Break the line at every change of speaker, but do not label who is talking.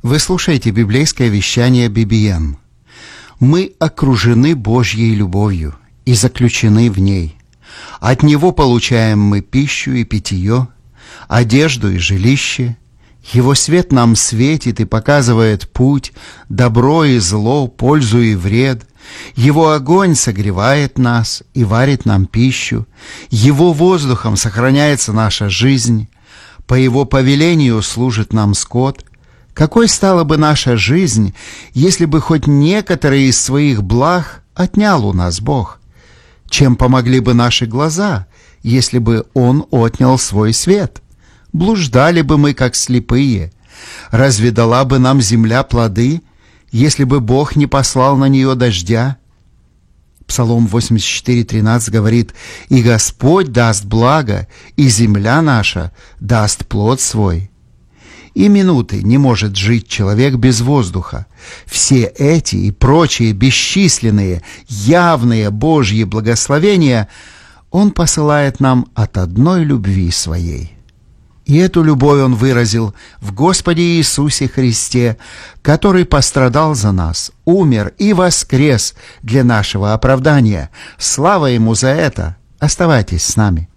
Вы слушаете библейское вещание BBN. Мы окружены Божьей любовью и заключены в ней. От Него получаем мы пищу и питье, одежду и жилище. Его свет нам светит и показывает путь, добро и зло, пользу и вред. Его огонь согревает нас и варит нам пищу. Его воздухом сохраняется наша жизнь. По Его повелению служит нам скот. Какой стала бы наша жизнь, если бы хоть некоторые из своих благ отнял у нас Бог? Чем помогли бы наши глаза, если бы Он отнял свой свет? Блуждали бы мы, как слепые. Разве дала бы нам земля плоды, если бы Бог не послал на нее дождя? Псалом 84:13 говорит: «И Господь даст благо, и земля наша даст плод свой». И минуты не может жить человек без воздуха. Все эти и прочие бесчисленные, явные Божьи благословения Он посылает нам от одной любви Своей. И эту любовь Он выразил в Господе Иисусе Христе, который пострадал за нас, умер и воскрес для нашего оправдания. Слава Ему за это! Оставайтесь с нами.